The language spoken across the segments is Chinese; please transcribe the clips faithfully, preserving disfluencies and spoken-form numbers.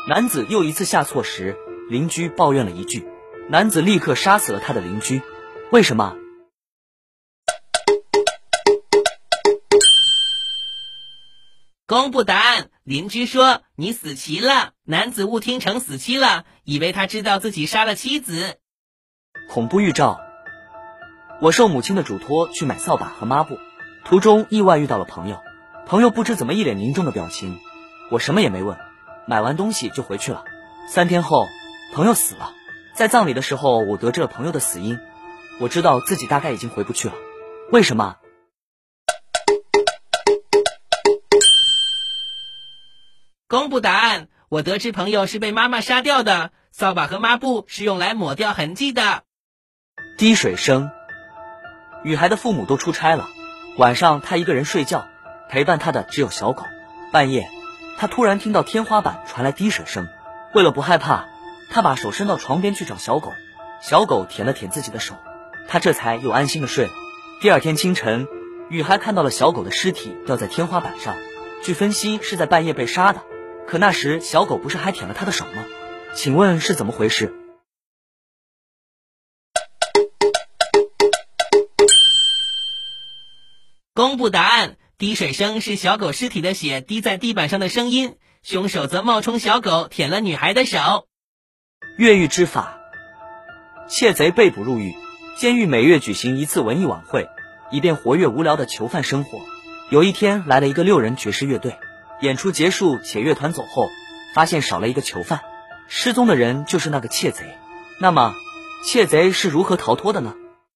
男子又一次下错时，邻居抱怨了一句，男子立刻杀死了他的邻居。为什么？ 公布答案，邻居说你死棋了。男子误听成死期了，以为他知道自己杀了妻子。 恐怖预兆。我受母亲的嘱托去买扫把和抹布，途中意外遇到了朋友，朋友不知怎么一脸凝重的表情，我什么也没问，买完东西就回去了。三天后，朋友死了，在葬礼的时候，我得知了朋友的死因，我知道自己大概已经回不去了。为什么？ 公布答案，我得知朋友是被妈妈杀掉的，扫把和抹布是用来抹掉痕迹的。 滴水声。雨孩的父母都出差了，晚上他一个人睡觉，陪伴他的只有小狗。半夜，他突然听到天花板传来滴水声，为了不害怕，他把手伸到床边去找小狗，小狗舔了舔自己的手，他这才又安心的睡了。第二天清晨，雨孩看到了小狗的尸体掉在天花板上，据分析是在半夜被杀的，可那时小狗不是还舔了他的手吗？请问是怎么回事？ 公布答案，滴水声是小狗尸体的血滴在地板上的声音，凶手则冒充小狗舔了女孩的手。 越狱之法。窃贼被捕入狱，监狱每月举行一次文艺晚会，以便活跃无聊的囚犯生活。有一天来了一个六人爵士乐队，演出结束且乐团走后，发现少了一个囚犯，失踪的人就是那个窃贼。那么窃贼是如何逃脱的呢？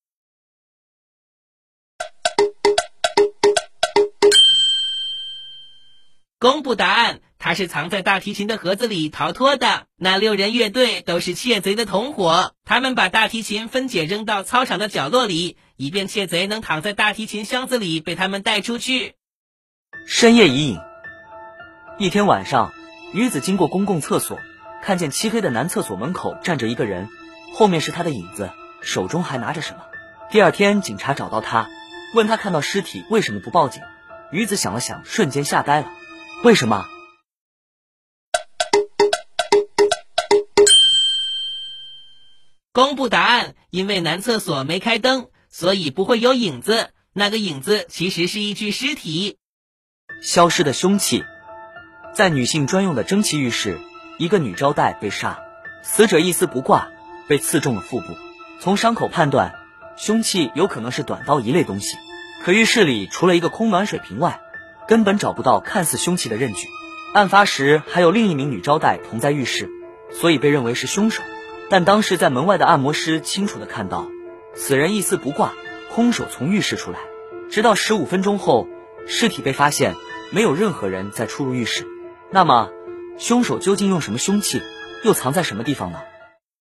公布答案，他是藏在大提琴的盒子里逃脱的。那六人乐队都是窃贼的同伙，他们把大提琴分解扔到操场的角落里，以便窃贼能躺在大提琴箱子里被他们带出去。 深夜遗影。一天晚上，女子经过公共厕所，看见漆黑的男厕所门口站着一个人，后面是他的影子，手中还拿着什么。第二天警察找到他，问他看到尸体为什么不报警。女子想了想，瞬间吓呆了。为什么？ 公布答案，因为男厕所没开灯，所以不会有影子，那个影子其实是一具尸体。 消失的凶器。在女性专用的蒸汽浴室，一个女招待被杀，死者一丝不挂，被刺中了腹部。从伤口判断，凶器有可能是短刀一类东西，可浴室里除了一个空暖水瓶外，根本找不到看似凶器的刃具。案发时还有另一名女招待同在浴室，所以被认为是凶手。但当时在门外的按摩师清楚地看到，此人一丝不挂，空手从浴室出来。直到十五分钟后，尸体被发现，没有任何人再出入浴室。那么，凶手究竟用什么凶器，又藏在什么地方呢？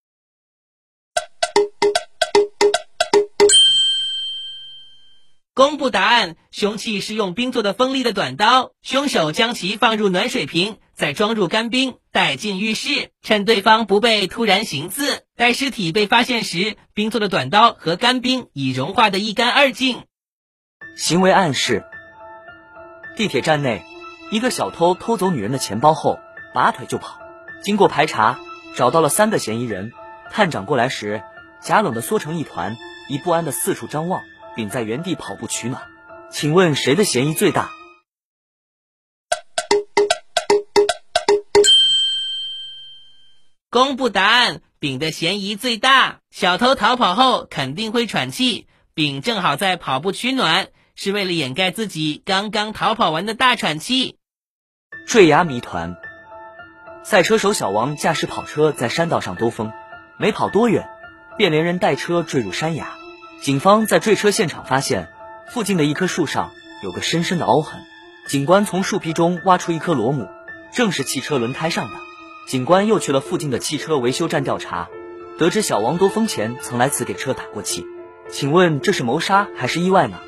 公布答案，凶器是用冰做的锋利的短刀，凶手将其放入暖水瓶，再装入干冰，带进浴室，趁对方不备突然行刺。待尸体被发现时，冰做的短刀和干冰已融化得一干二净。 行为暗示。地铁站内，一个小偷偷走女人的钱包后，拔腿就跑。经过排查，找到了三个嫌疑人。探长过来时，假冷的缩成一团，以不安的四处张望，并在原地跑步取暖。请问谁的嫌疑最大？ 公布答案，丙的嫌疑最大。小偷逃跑后肯定会喘气，丙正好在跑步取暖，是为了掩盖自己刚刚逃跑完的大喘气。 坠崖谜团。赛车手小王驾驶跑车在山道上兜风，没跑多远，便连人带车坠入山崖。警方在坠车现场发现，附近的一棵树上有个深深的凹痕。警官从树皮中挖出一颗螺母，正是汽车轮胎上的。警官又去了附近的汽车维修站调查，得知小王兜风前曾来此给车打过气。请问这是谋杀还是意外呢？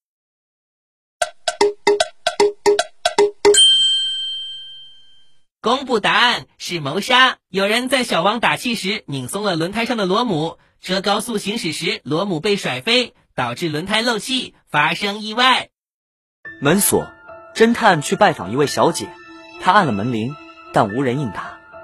公布答案，是谋杀。有人在小王打气时拧松了轮胎上的螺母，车高速行驶时螺母被甩飞，导致轮胎漏气，发生意外。 门锁。侦探去拜访一位小姐，他按了门铃，但无人应答。